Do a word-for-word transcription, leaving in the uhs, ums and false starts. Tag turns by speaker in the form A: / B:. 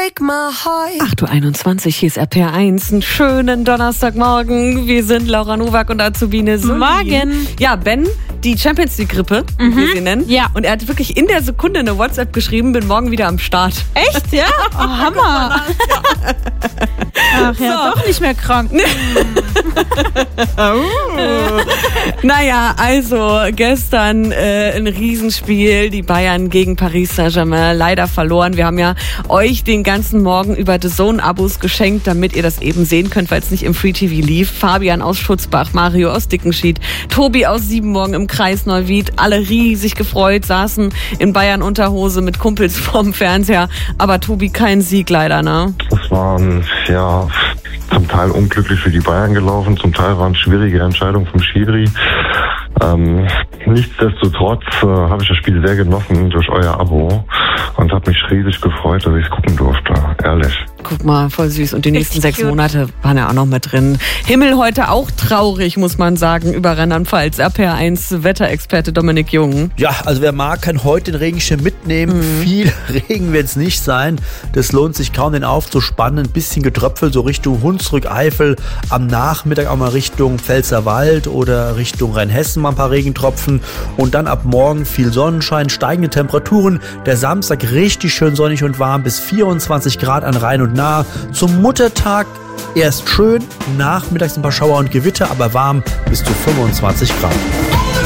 A: break my heart.
B: acht Uhr einundzwanzig, hier ist R P R eins. Einen schönen Donnerstagmorgen. Wir sind Laura Nowak und Azubine Sully.
C: Morgen.
B: Ja, Ben, die Champions League Grippe, mhm. wie wir sie nennen.
C: Ja.
B: Und er hat wirklich in der Sekunde eine WhatsApp geschrieben, bin morgen wieder am Start.
C: Echt, ja? Oh, Hammer. Ach ja, so. Doch nicht mehr krank.
B: Naja, also gestern äh, ein Riesenspiel, die Bayern gegen Paris Saint-Germain, leider verloren. Wir haben ja euch den ganzen Morgen über The Zone-Abos geschenkt, damit ihr das eben sehen könnt, weil es nicht im Free T V lief. Fabian aus Schutzbach, Mario aus Dickenschied, Tobi aus Siebenmorgen im Kreis Neuwied, alle riesig gefreut, saßen in Bayern-Unterhose mit Kumpels vorm Fernseher. Aber Tobi, kein Sieg leider, ne?
D: Das war, ja, zum Teil unglücklich für die Bayern gelaufen, zum Teil waren schwierige Entscheidungen vom Schiri. Ähm, nichtsdestotrotz äh, habe ich das Spiel sehr genossen durch euer Abo und habe mich riesig gefreut, dass ich es gucken durfte, ehrlich.
B: Guck mal, voll süß. Und die nächsten
C: Richtig
B: sechs
C: cute.
B: Monate waren ja auch noch mit drin. Himmel heute auch traurig, muss man sagen, über Rheinland-Pfalz. R P R eins Wetterexperte Dominik Jung.
E: Ja, also wer mag, kann heute den Regenschirm mitnehmen. Mhm. Viel Regen wird es nicht sein. Das lohnt sich kaum, den aufzuspannen. Ein bisschen Getröpfel, so Richtung Hunsrück, Eifel. Am Nachmittag auch mal Richtung Pfälzerwald oder Richtung Rheinhessen mal ein paar Regentropfen. Und dann ab morgen viel Sonnenschein, steigende Temperaturen. Der Samstag richtig schön sonnig und warm, bis vierundzwanzig Grad an Rhein und Nahe. Zum Muttertag erst schön, nachmittags ein paar Schauer und Gewitter, aber warm bis zu fünfundzwanzig Grad.